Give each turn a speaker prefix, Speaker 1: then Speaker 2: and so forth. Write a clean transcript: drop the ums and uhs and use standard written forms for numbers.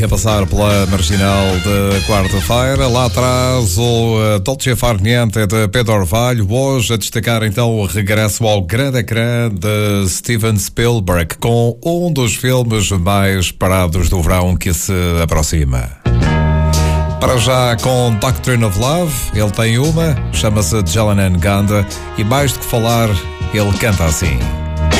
Speaker 1: A passar pela marginal de quarta-feira, lá atrás o Dolce Far Niente de Pedro Orvalho, hoje a destacar então o regresso ao grande ecrã de Steven Spielberg, com um dos filmes mais esperados do verão que se aproxima. Para já com Doctrine of Love, ele tem uma, chama-se Jalanan Ganda, e mais do que falar, ele canta assim.